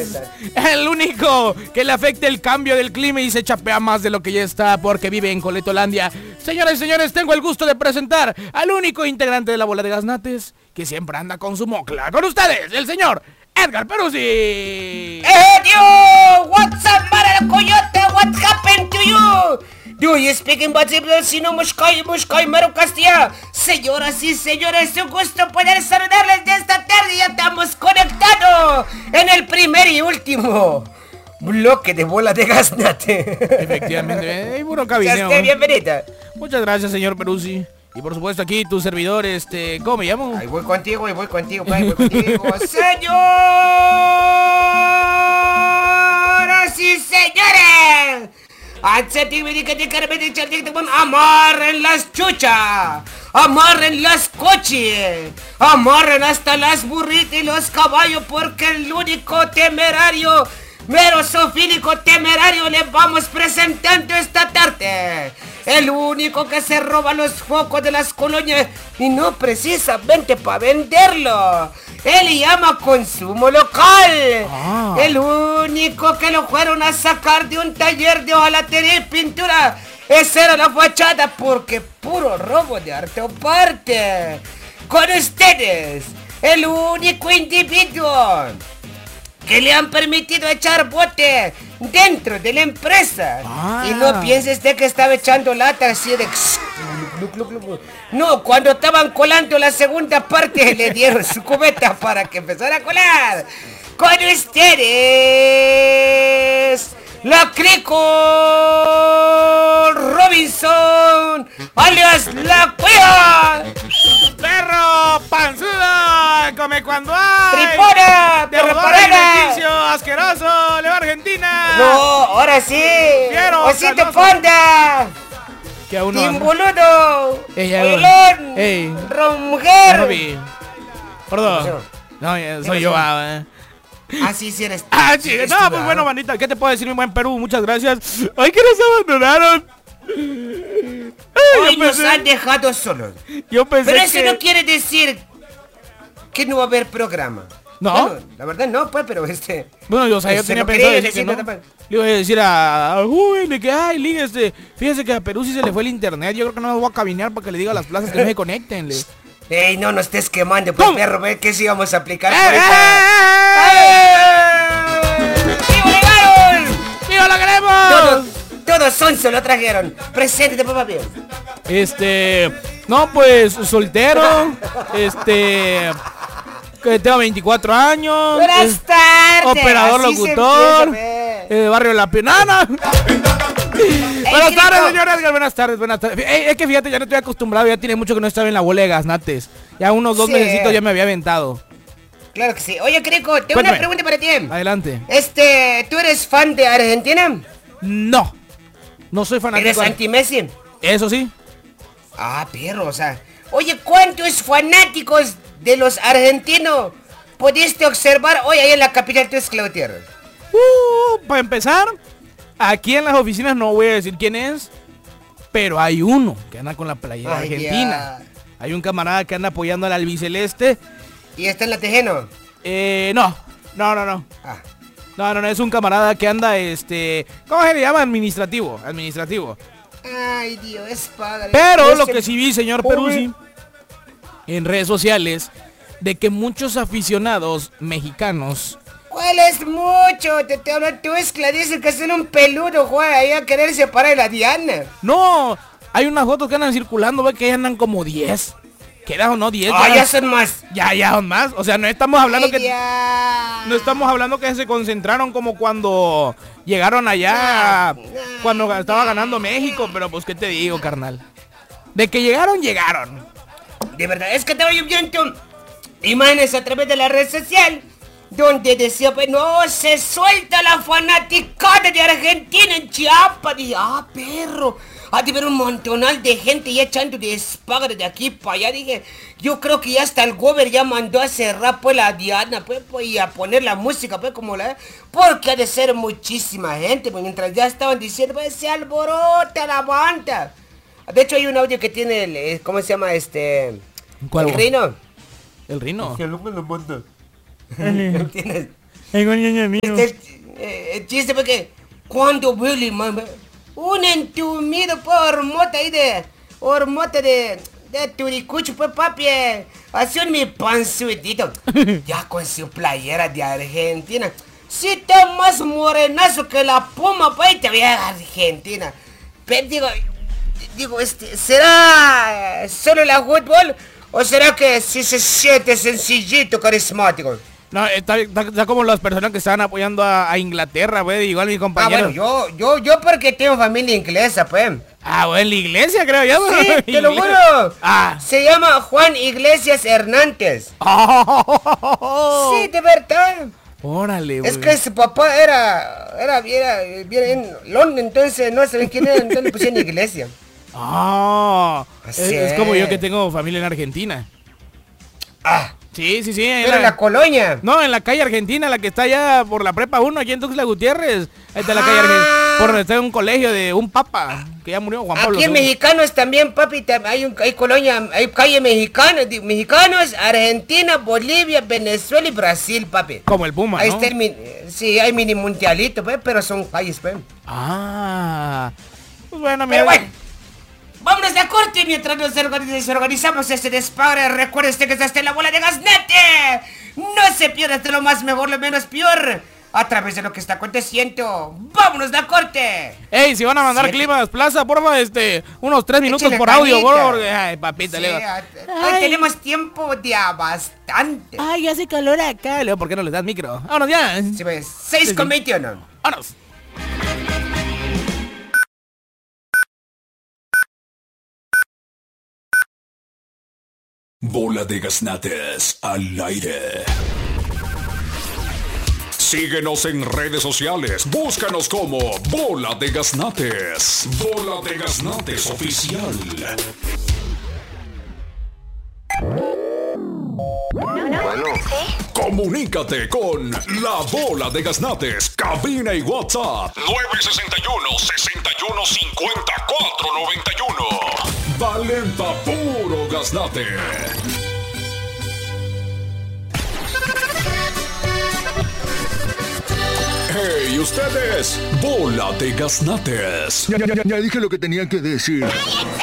El único que le afecta el cambio del clima y se chapea más de lo que ya está porque vive en Coletolandia. Señoras y señores, tengo el gusto de presentar al único integrante de la bola de gaznates que siempre anda con su mocla. Con ustedes, el señor Edgar Peruzzi. Yo! What's up, Mara Coyote? What happened to you? Do you speak in Bajiblo, sino Mushkai, Maro Castilla? Señoras y señores, es un gusto poder saludarles de esta tarde. Ya estamos conectados en el primer y último bloque de bola de gaznate. Efectivamente, puro cabineo. Bienvenida. Muchas gracias, señor Peruzzi. Y por supuesto aquí tu servidor, ¿cómo me llamo? Ahí voy contigo, Señoras y señores, amarren las chuchas, amarren las coches, amarren hasta las burritas y los caballos, porque el único temerario, mero sofílico temerario les vamos presentando esta tarde. El único que se roba los focos de las colonias y no precisamente para venderlo. Él llama consumo local. El único que lo fueron a sacar de un taller de hojalatería y pintura. Esa era la fachada porque puro robo de arte o parte. Con ustedes, el único individuo que le han permitido echar bote dentro de la empresa. Y no pienses de que estaba echando lata así de... No, cuando estaban colando la segunda parte le dieron su cubeta para que empezara a colar. Con ustedes, la Crico Robinson, alias La Cueva. ¡Perro panzuda! ¡Come cuando hay! ¡Tripona! ¡Deudor alimenticio! ¡Asqueroso! ¡Le va a Argentina! ¡No! ¡Ahora sí! ¡Fiero! ¡Osito Fonda! Que a uno... ¡Timboludo! ¡Ey! ¡Oilón! ¡Romujer! Perdón. No, soy yo, sí eres. Sí. No, pues bueno, manita, ¿qué te puedo decir, mi buen Perú? Muchas gracias. ¡Ay, que nos abandonaron! Hoy nos han dejado solos. Yo pensé pero eso no quiere decir que no va a haber programa. ¿No? Bueno, la verdad no, pues, pero Bueno, yo tenía pensado decir que no. Le iba a decir a Joven de que, Liga, fíjese que a Perú sí se le fue el internet. Yo creo que no me voy a cabinear para que le diga a las plazas que no se conecten. Ey, no nos estés quemando, pues, perro, ve que sí vamos a aplicar por ¡Vivo legal! ¡Viva la queremos! Todos son, se lo trajeron. Preséntate, papá mío. No, pues, soltero. Que tengo 24 años. Buenas tardes. Operador locutor. Barrio La Pinana. Buenas tardes, señores. Buenas tardes. Es que fíjate, ya no estoy acostumbrado. Ya tiene mucho que no estaba en la bola de gaznates. Ya unos 2 mesecitos ya me había aventado. Claro que sí. Oye, Crico, tengo una pregunta para ti. Adelante. ¿Tú eres fan de Argentina? No soy fanático. ¿Eres anti-Messi? Eso sí. Perro, o sea. Oye, ¿cuántos fanáticos de los argentinos pudiste observar hoy ahí en la capital de Tlaxcala? Para empezar, aquí en las oficinas no voy a decir quién es, pero hay uno que anda con la playera argentina. Ya. Hay un camarada que anda apoyando al albiceleste. ¿Y está en la Tejeno? No. No, es un camarada que anda, ¿cómo se le llama? Administrativo. Ay, Dios, padre. Pero lo que sí vi, señor Peruzzi, en redes sociales, de que muchos aficionados mexicanos... ¿Cuál es mucho? Te hablan tú, dicen que son un peludo, güey, ahí a querer separar de la Diana. No, hay unas fotos que andan circulando, ve que andan como 10. ¿Quedan o no 10? Ya son más. Ya son más. O sea, no estamos hablando no estamos hablando que se concentraron como cuando llegaron allá, cuando estaba ganando México, pero pues qué te digo, carnal. De que llegaron. De verdad, es que estaba yo viendo imágenes a través de la red social donde decía, pues no, se suelta la fanaticada de Argentina en Chiapas. Y perro, ha de haber un montonal de gente ya echando de espaga de aquí para allá. Dije, yo creo que ya hasta el gober ya mandó a cerrar pues la Diana, pues y a poner la música, pues como porque ha de ser muchísima gente, pues mientras ya estaban diciendo, pues se alborota la banda. De hecho hay un audio que tiene ¿cómo se llama ¿Cuál? El Rino. ¿El Rino? Que no me lo manda. ¿Entiendes? Tengo un ñoño mío. El chiste porque cuando Willy, man, un entumido por mota ahí de Turicucho, pues papi, así un mi panzuitito, ya con su playera de Argentina. Si está más morenazo que la puma, pues te voy a Argentina. Pero digo, ¿será solo la fútbol o será que si se siente sencillito, carismático? No, está como las personas que estaban apoyando a Inglaterra, güey, igual mi compañero. Bueno, yo porque tengo familia inglesa, pues. Bueno, en la iglesia creo yo. Sí, te lo juro. Ah. Se llama Juan Iglesias Hernández. Sí, de verdad. Órale, güey. Es que su papá era bien en Londres, entonces no saben quién era, entonces le pusieron iglesia. Es como yo que tengo familia en Argentina. Sí. Pero en la colonia. No, en la calle Argentina, la que está allá por la prepa 1, aquí en Tuxtla Gutiérrez. Ahí está la calle Argentina. Por donde está un colegio de un papa, que ya murió, Juan Pablo. Aquí en Mexicanos también, papi, hay colonia, hay calle mexicanos, Argentina, Bolivia, Venezuela y Brasil, papi. Como el Puma, ahí ¿no? Está sí, hay mini mundialito, pues, pero son calles, pues. Pues bueno, mira. Pero bueno. Vámonos de corte mientras nos organizamos este despadre. Recuerden que está en la bola de Gaznate. No se pierda de lo más mejor, lo menos peor, a través de lo que está aconteciendo. Vámonos de corte. Ey, si van a mandar Climas Plaza, porfa, unos 3 minutos por audio, por. Ay, papita, sí, Leo. Hoy tenemos tiempo de bastante. Ay, hace calor acá, Leo, ¿por qué no les das micro? Vámonos ya. Sí, pues, 6:21. Vámonos. Bola de Gaznates al aire. Síguenos en redes sociales. Búscanos como Bola de Gaznates. Bola de Gaznates Oficial. Bueno. Comunícate con La Bola de Gaznates. Cabina y WhatsApp 961-6150-491. Valenta puro gaznate. Hey, ustedes, Bola de Gaznates. Ya dije lo que tenía que decir.